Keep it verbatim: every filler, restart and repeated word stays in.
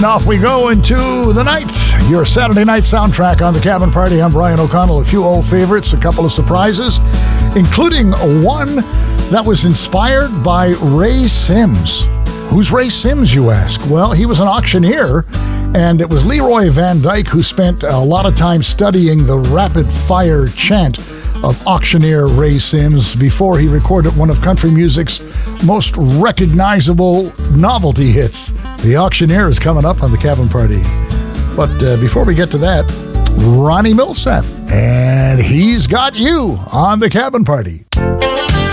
off we go into the night. Your Saturday night soundtrack on the Cabin Party. I'm Brian O'Connell. A few old favorites, a couple of surprises, including one that was inspired by Ray Sims. Who's Ray Sims, you ask? Well, he was an auctioneer, and it was Leroy Van Dyke who spent a lot of time studying the rapid-fire chant of auctioneer Ray Sims before he recorded one of country music's most recognizable novelty hits. The Auctioneer is coming up on the Cabin Party. But uh, before we get to that, Ronnie Milsap, and He's Got You on the Cabin Party.